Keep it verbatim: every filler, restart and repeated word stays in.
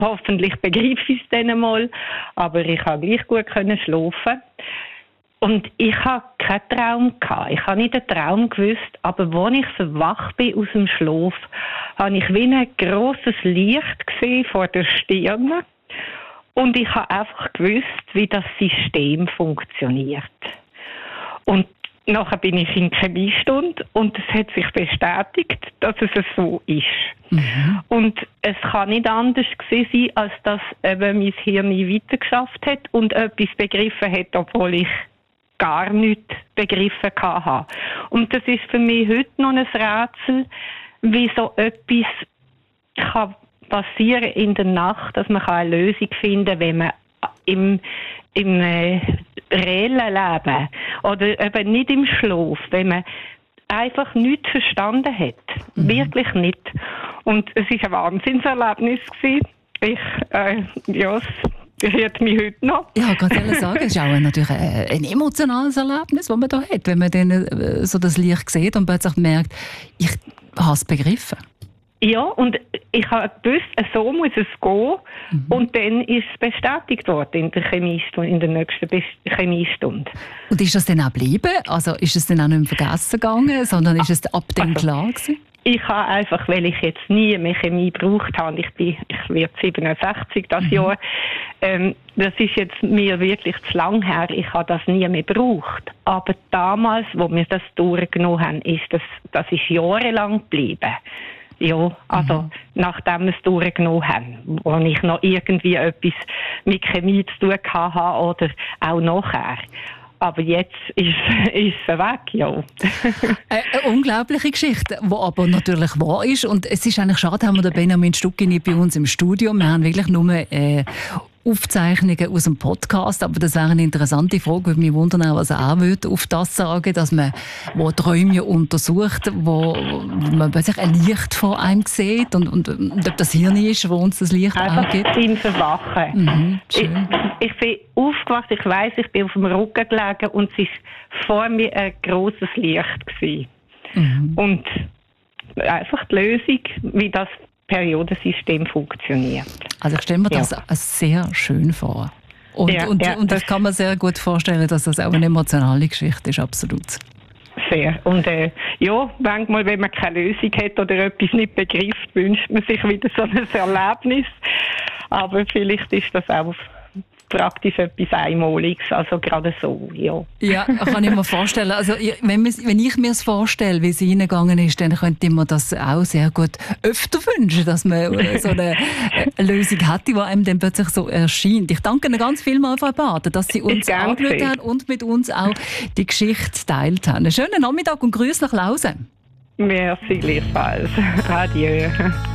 hoffentlich begreife ich es dann mal, aber ich konnte gleich gut schlafen. Und ich hatte keinen Traum gehabt. Ich habe nicht den Traum gewusst, aber als ich so wach bin aus dem Schlaf, habe ich wie ein grosses Licht gesehen vor der Stirn. Und ich habe einfach gewusst, wie das System funktioniert. Und nachher bin ich in Chemiestunde und es hat sich bestätigt, dass es so ist. Mhm. Und es kann nicht anders gewesen sein, als dass eben mein Hirn nie weitergeschafft hat und etwas begriffen hat, obwohl ich gar nichts begriffen hatte. Und das ist für mich heute noch ein Rätsel, wie so etwas kann passieren in der Nacht, dass man eine Lösung finden kann, wenn man im, im äh, reellen Leben oder eben nicht im Schlaf, wenn man einfach nichts verstanden hat. Mhm. Wirklich nicht. Und es war ein Wahnsinnserlebnis gewesen. Ich, äh, ja, es berührt mich heute noch. Ja, ich kann gerade sagen, es ist auch natürlich ein emotionales Erlebnis, das man da hat, wenn man dann so das Licht sieht und plötzlich merkt, ich habe es begriffen. Ja, und ich habe gewusst, so muss es gehen. Mhm. Und dann ist es bestätigt worden in der Chemiestunde, in der nächsten Chemiestunde. Und ist das dann auch geblieben? Also ist es dann auch nicht mehr vergessen gegangen, sondern ist es ab dem also, klar gewesen? Ich habe einfach, weil ich jetzt nie mehr Chemie gebraucht habe, ich bin, ich werde siebenundsechzig das mhm. Jahr, ähm, das ist jetzt mir wirklich zu lang her, ich habe das nie mehr gebraucht. Aber damals, wo wir das durchgenommen haben, ist das, das ist jahrelang geblieben. Ja, also mhm. nachdem wir es durchgenommen haben, wo ich noch irgendwie etwas mit Chemie zu tun hatte oder auch nachher. Aber jetzt ist, ist es weg, ja. Eine unglaubliche Geschichte, die aber natürlich wahr ist. Und es ist eigentlich schade, haben wir den Benjamin Stucki nicht bei uns im Studio. Wir haben wirklich nur äh, Aufzeichnungen aus dem Podcast. Aber das wäre eine interessante Frage. Würde mich wundern, was er auch würde auf das sagen, dass man wo Träume untersucht, wo man plötzlich ein Licht vor einem sieht und, und, und ob das Hirn ist, wo uns das Licht einfach auch gibt. Einfach im Verwachen. Mhm, ich, ich bin aufgewacht, ich weiss, ich bin auf dem Rücken gelegen und es war vor mir ein grosses Licht gewesen. Mhm. Und einfach die Lösung, wie das Periodensystem funktioniert. Also ich stelle mir das ja. sehr schön vor. Und, ja, und, ja, und ich kann mir sehr gut vorstellen, dass das auch eine emotionale Geschichte ist, absolut. Sehr. Und äh, ja, manchmal, wenn man keine Lösung hat oder etwas nicht begreift, wünscht man sich wieder so ein Erlebnis. Aber vielleicht ist das auch praktisch etwas Einmaliges, also gerade so, ja. Ja, kann ich mir vorstellen. Also wenn, wenn ich mir es vorstelle, wie es reingegangen ist, dann könnte ich mir das auch sehr gut öfter wünschen, dass man so eine Lösung hätte, die einem dann plötzlich so erscheint. Ich danke Ihnen ganz vielmals, Frau Bader, dass Sie uns angeschaut haben und mit uns auch die Geschichte geteilt haben. Einen schönen Nachmittag und Grüße nach Lausanne. Merci gleichfalls. Adieu.